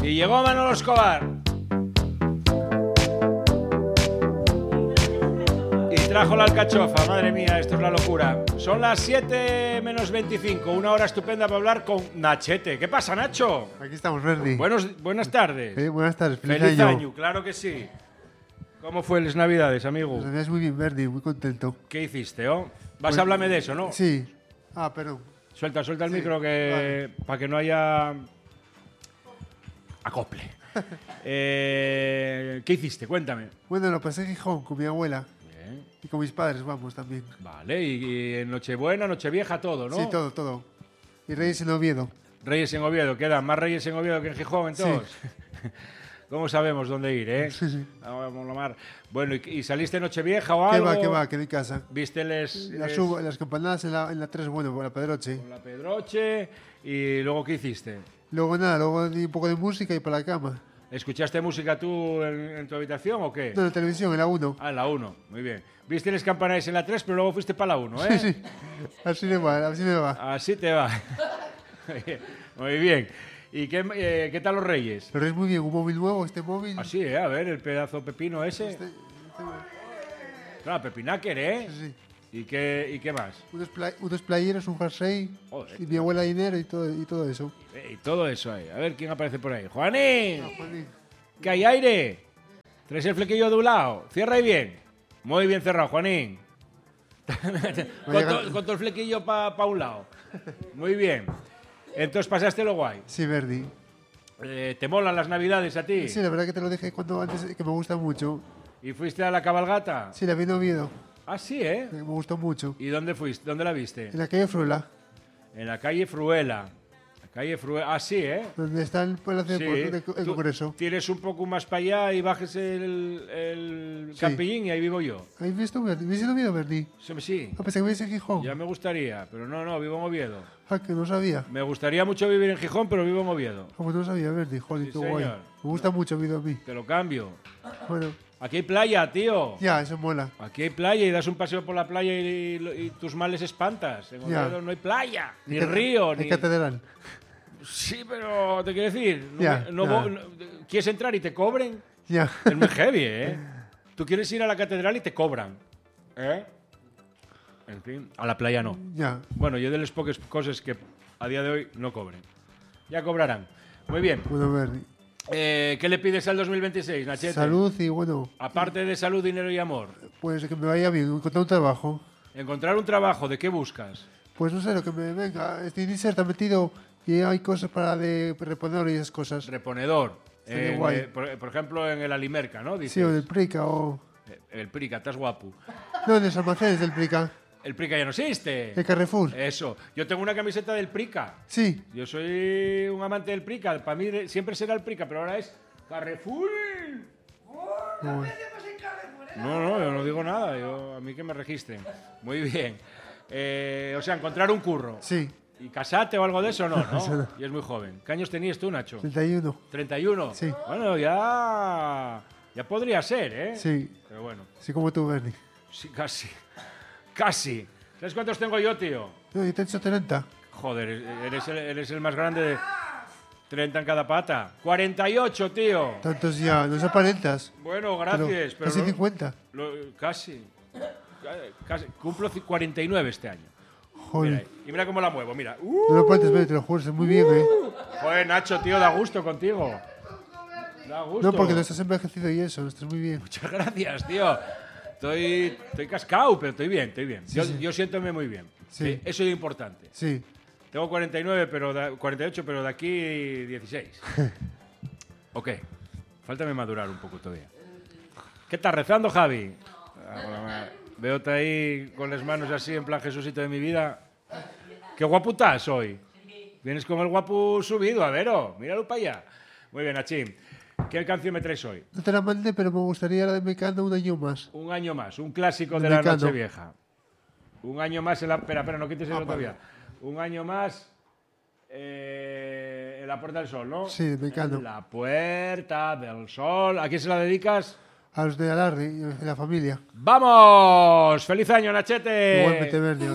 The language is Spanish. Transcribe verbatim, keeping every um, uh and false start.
Y llegó Manolo Escobar. Y trajo la alcachofa. Madre mía, esto es la locura. Son las siete menos veinticinco. Una hora estupenda para hablar con Nachete. ¿Qué pasa, Nacho? Aquí estamos, Verdi. Buenos, buenas tardes. Eh, buenas tardes. Feliz, Feliz año. año, claro que sí. ¿Cómo fue las Navidades, amigo? Las Navidades muy bien, Verdi. Muy contento. ¿Qué hiciste, oh? Vas Pues, a hablarme de eso, ¿no? Sí. Ah, perdón. Suelta, suelta el Sí, micro que vale. para que no haya acople. eh, ¿Qué hiciste? Cuéntame. Bueno, lo pasé en Gijón con mi abuela Bien. y con mis padres, vamos, también. Vale, y, y en Nochebuena, Nochevieja, todo, ¿no? Sí, todo, todo. Y Reyes en Oviedo. Reyes en Oviedo, quedan más Reyes en Oviedo que en Gijón, entonces. ¿Cómo sabemos dónde ir, eh? Sí, sí. Vamos a mar. Bueno, ¿y, y saliste Nochevieja o ¿Qué algo? va, qué va? Quedé en casa. ¿Viste les, Las, les- subo- las campanadas en la, en la tres, bueno, por la Pedroche. con la Pedroche? ¿Y luego qué hiciste? Luego nada, luego di un poco de música y para la cama. ¿Escuchaste música tú en, en tu habitación o qué? No, en la televisión, en la uno. Ah, en la uno, muy bien. Viste las campanadas en la tres, pero luego fuiste para la uno, ¿eh? Sí, sí. Así me va, así me va. Así te va. Muy bien. ¿Y qué, eh, qué tal los Reyes? Pero es muy bien, un móvil nuevo, este móvil. Así, ¿eh? A ver, el pedazo pepino ese. Este- este- Claro, pepinaker, ¿eh? sí, sí. ¿Y qué, ¿Y qué más? Unos, play- unos playeros, un jersey, Joder. y mi abuela dinero y todo, y todo eso. Eh, Y todo eso ahí. A ver quién aparece por ahí. ¡Juanín! Juanín. ¿Que hay aire? ¿Traes el flequillo de un lado? Cierra ahí bien. Muy bien cerrado, Juanín. con, to- con todo el flequillo para un lado. Muy bien. Entonces pasaste lo guay. Sí, Verdi. Eh, ¿Te molan las navidades a ti? Sí, la verdad que te lo dije cuando antes, que me gusta mucho. ¿Y fuiste a la cabalgata? Sí, la vi en Oviedo, Ah, sí, ¿eh? que me gustó mucho. ¿Y dónde fuiste? ¿Dónde la viste? En la calle Fruela, En la calle Fruela. La calle Fruela. Ah, sí, ¿eh? donde está el Palacio Sí. de de- el Tú Congreso. tires un poco más para allá y bajes el, el Sí. Campillín y ahí vivo yo. ¿Habéis visto Verdi? ¿Habéis ido a Oviedo, Verdi? Sí, sí. Ah, pensé que vivíais en Gijón. Ya me gustaría, pero no, no, vivo en Oviedo. Ah, que no sabía. Me gustaría mucho vivir en Gijón, pero vivo en Oviedo. Ah, pues no sabía, Verdi. Joder, Sí, qué guay. señor. Me gusta mucho Oviedo a mí. Te lo cambio. Bueno, Aquí hay playa, tío. ya, eso mola. Aquí hay playa y das un paseo por la playa y, y- y tus males espantas. En Ya. Oviedo no hay playa, ni Hay río, Hay ni... catedral. Sí, pero te quiero decir, no Ya, me- no ya. vo- no- ¿quieres entrar y te cobren? Ya. Es muy heavy, ¿eh? Tú quieres ir a la catedral y te cobran, ¿eh? En fin, a la playa no. Ya. Bueno, yo de las pocas cosas que a día de hoy no cobren. Ya cobrarán. Muy bien. Bueno, Verdi. Eh, ¿Qué le pides al dos mil veintiséis, Nachete? Salud y bueno, Aparte de salud, dinero y amor. pues que me vaya bien, encontrar un trabajo. Encontrar un trabajo, ¿de qué buscas? Pues no sé, lo que me venga. Este inicio está metido y hay cosas para de reponer y esas cosas. Reponedor. Sería En, guay. eh, por, por ejemplo, en el Alimerca, ¿no? Dices. Sí, o del Prica o... Eh, El Prica, estás guapo. No, en los almacenes del Prica. El Prica ya no existe. El Carrefour. Eso. Yo tengo una camiseta del Prica. Sí. Yo soy un amante del Prica. Para mí de- siempre será el Prica, pero ahora es Carrefour. Bueno. No, no, yo no digo nada. Yo, a mí que me registren. Muy bien. Eh, o sea, encontrar un curro. Sí. ¿Y casate o algo de eso? No, Eso ¿no? no. Y es muy joven. ¿Qué años tenías tú, Nacho? treinta y uno. ¿treinta y uno? Sí. Bueno, ya... Ya podría ser, ¿eh? Sí. Pero bueno, Sí, como tú, Bernie. sí, casi. Casi. ¿Sabes cuántos tengo yo, tío? No, yo te he dicho treinta. Joder, eres el, eres el más grande de... treinta en cada pata. cuarenta y ocho, tío. Tantos ya, no se aparentas. Bueno, Pero gracias, pero... casi lo- cincuenta. lo- casi. Casi. Cumplo ci- cuarenta y nueve este año. Mira Joder. ahí. Y mira cómo la muevo, mira. Uh, No lo aparentes, Bernie, te lo juro, es muy bien, ¿eh? joder, Nacho, tío, da gusto contigo. Da gusto. No, porque no estás envejecido y eso, estás muy bien. Muchas gracias, tío. Estoy, estoy cascado, pero estoy bien, estoy bien. Sí, yo, sí. yo siéntome muy bien. Sí. Sí, eso es importante. Sí. Tengo cuarenta y nueve, pero da- cuarenta y ocho, pero de aquí dieciséis. Ok. Faltame madurar un poco todavía. ¿Qué estás rezando, Javi? Ah, bueno, bueno. Veote ahí con las manos así, en plan Jesucito de mi vida. Qué guapo estás hoy. Vienes con el guapo subido, a vero. Míralo para allá. Muy bien, Achim. ¿Qué canción me traes hoy? No te la mandé, pero me gustaría la de Mecano un año más. Un año más, un clásico de De la Mecano. noche vieja. Un año más en la... Espera, espera, no quites el Ah, otro vale. día. Un año más eh, en la Puerta del Sol, ¿no? Sí, de Mecano. En la Puerta del Sol. ¿A quién se la dedicas? A los de Alarde y a la familia. ¡Vamos! ¡Feliz año, Nachete! Igualmente, Bernie.